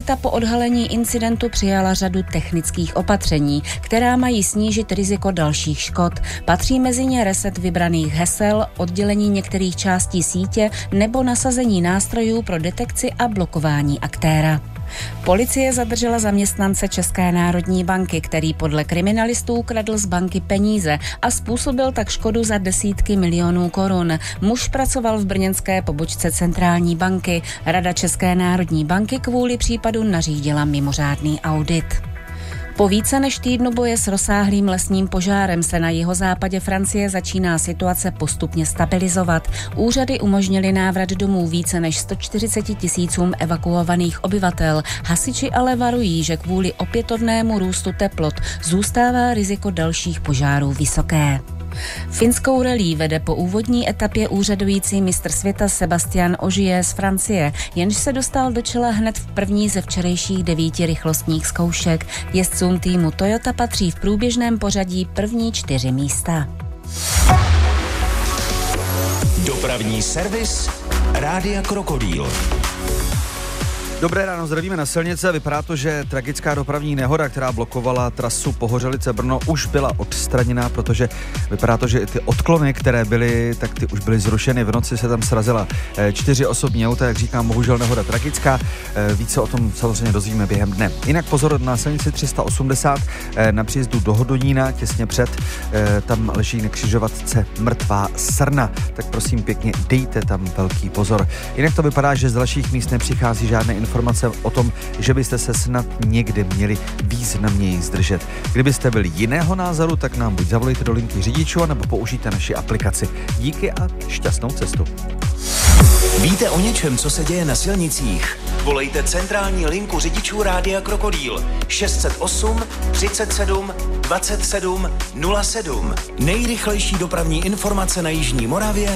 Autorita po odhalení incidentu přijala řadu technických opatření, která mají snížit riziko dalších škod. Patří mezi ně reset vybraných hesel, oddělení některých částí sítě nebo nasazení nástrojů pro detekci a blokování aktéra. Policie zadržela zaměstnance České národní banky, který podle kriminalistů kradl z banky peníze a způsobil tak škodu za desítky milionů korun. Muž pracoval v brněnské pobočce centrální banky. Rada České národní banky kvůli případu nařídila mimořádný audit. Po více než týdnu boje s rozsáhlým lesním požárem se na jihozápadě Francie začíná situace postupně stabilizovat. Úřady umožnily návrat domů více než 140 000 evakuovaných obyvatel. Hasiči ale varují, že kvůli opětovnému růstu teplot zůstává riziko dalších požárů vysoké. Finskou rallye vede po úvodní etapě úřadující mistr světa Sebastian Ogier z Francie, jenž se dostal do čela hned v první ze včerejších 9 rychlostních zkoušek. Jezdcům týmu Toyota patří v průběžném pořadí první 4 místa. Dopravní servis Rádia Krokodýl. Dobré ráno, zdravíme na silnice. Vypadá to, že tragická dopravní nehoda, která blokovala trasu Pohořelice-Brno, už byla odstraněná, protože vypadá to, že ty odklony, které byly, tak ty už byly zrušeny. V noci se tam srazila 4 osobní auta, jak říkám, bohužel nehoda tragická. Více o tom samozřejmě dozvíme během dne. Jinak pozor, na silnici 380 na příjezdu do Hodonína, těsně před, tam leží na křižovatce mrtvá srna. Tak prosím pěkně, dejte tam velký pozor. Jinak to vypadá, že z dalších míst nepřichází žádné informace o tom, že byste se snad někde měli významněji zdržet. Kdybyste byli jiného názoru, tak nám buď zavolejte do linky řidičů, nebo použijte naši aplikaci. Díky a šťastnou cestu. Víte o něčem, co se děje na silnicích? Volejte centrální linku řidičů Rádia Krokodýl 608 37 27 07. Nejrychlejší dopravní informace na jižní Moravě